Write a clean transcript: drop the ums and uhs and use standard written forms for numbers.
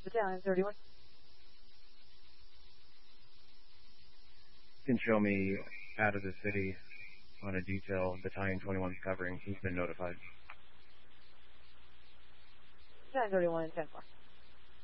Battalion 31. You can show me out of the city on a detail Battalion 21's covering. He's been notified. Battalion 31 10-4.